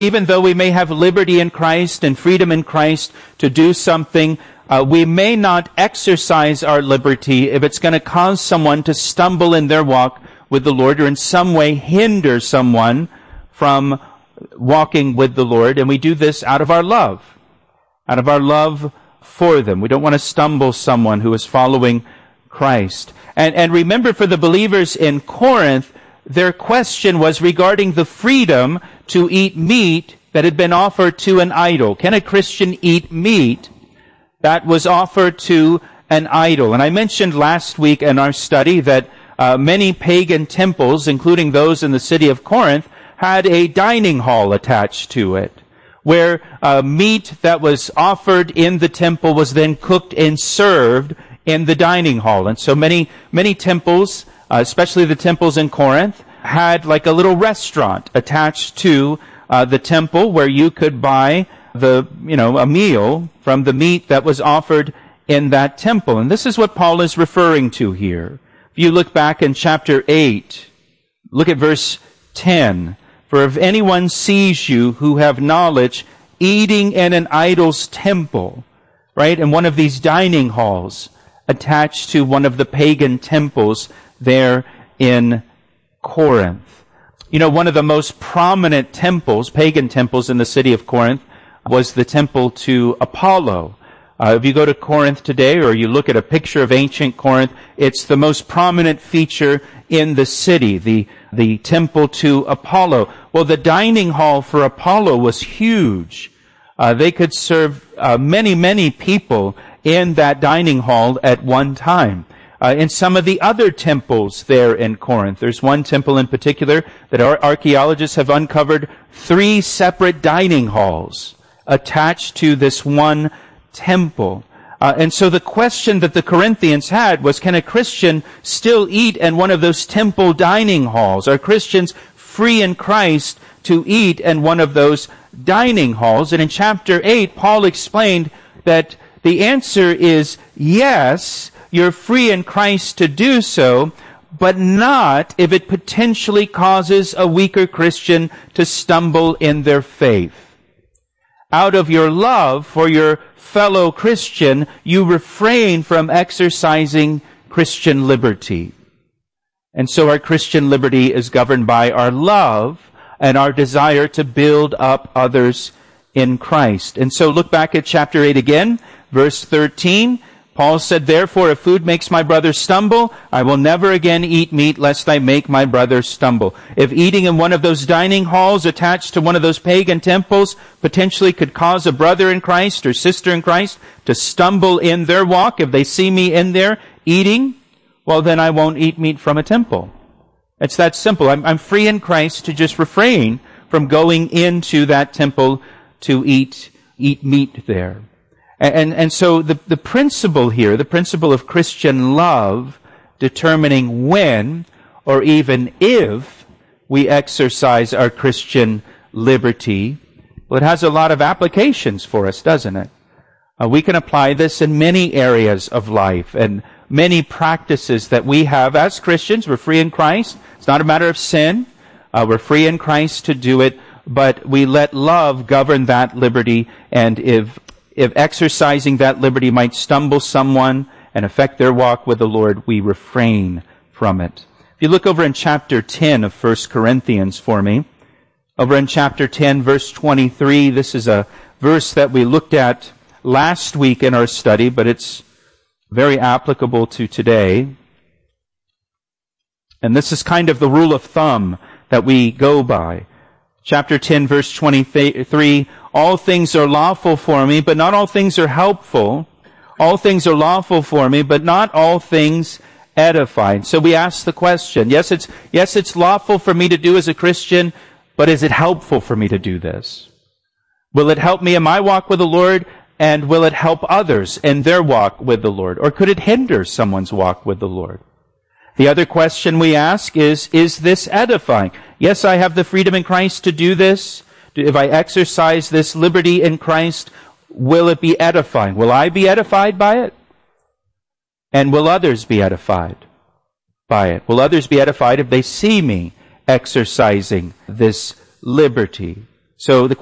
Even though we may have liberty in Christ and freedom in Christ to do something, we may not exercise our liberty if it's going to cause someone to stumble in their walk with the Lord or in some way hinder someone from walking with the Lord. And we do this out of our love for them. We don't want to stumble someone who is following Christ. And remember, for the believers in Corinth, their question was regarding the freedom to eat meat that had been offered to an idol. Can a Christian eat meat that was offered to an idol? And I mentioned last week in our study that many pagan temples, including those in the city of Corinth, had a dining hall attached to it, where meat that was offered in the temple was then cooked and served in the dining hall. And so many temples, especially the temples in Corinth, had like a little restaurant attached to the temple where you could buy a meal from the meat that was offered in that temple. And this is what Paul is referring to here. If you look back in chapter 8, look at verse 10. For if anyone sees you who have knowledge eating in an idol's temple, right, in one of these dining halls attached to one of the pagan temples there in Corinth. You know, one of the most prominent temples, pagan temples in the city of Corinth, was the temple to Apollo. If you go to Corinth today, or you look at a picture of ancient Corinth, it's the most prominent feature in the city, the temple to Apollo. Well, the dining hall for Apollo was huge. They could serve many people in that dining hall at one time. In some of the other temples there in Corinth, there's one temple in particular that our archaeologists have uncovered 3 separate dining halls attached to this one temple. And so the question that the Corinthians had was, can a Christian still eat in one of those temple dining halls? Are Christians free in Christ to eat in one of those dining halls? And in chapter 8, Paul explained that the answer is yes, you're free in Christ to do so, but not if it potentially causes a weaker Christian to stumble in their faith. Out of your love for your fellow Christian, you refrain from exercising Christian liberty. And so our Christian liberty is governed by our love and our desire to build up others in Christ. And so look back at chapter 8 again, verse 13. Paul said, therefore, if food makes my brother stumble, I will never again eat meat lest I make my brother stumble. If eating in one of those dining halls attached to one of those pagan temples potentially could cause a brother in Christ or sister in Christ to stumble in their walk, if they see me in there eating, well, then I won't eat meat from a temple. It's that simple. I'm free in Christ to just refrain from going into that temple to eat meat there. And so the principle here, the principle of Christian love, determining when or even if we exercise our Christian liberty, well, it has a lot of applications for us, doesn't it? We can apply this in many areas of life and many practices that we have as Christians. We're free in Christ. It's not a matter of sin. We're free in Christ to do it, but we let love govern that liberty, and if exercising that liberty might stumble someone and affect their walk with the Lord, we refrain from it. If you look over in chapter 10 of 1 Corinthians for me, over in chapter 10, verse 23, this is a verse that we looked at last week in our study, but it's very applicable to today. And this is kind of the rule of thumb that we go by. Chapter 10, verse 23, all things are lawful for me, but not all things are helpful. All things are lawful for me, but not all things edify. So we ask the question, yes, it's lawful for me to do as a Christian, but is it helpful for me to do this? Will it help me in my walk with the Lord, and will it help others in their walk with the Lord? Or could it hinder someone's walk with the Lord? The other question we ask is this edifying? Yes, I have the freedom in Christ to do this. If I exercise this liberty in Christ, will it be edifying? Will I be edified by it? And will others be edified by it? Will others be edified if they see me exercising this liberty? So the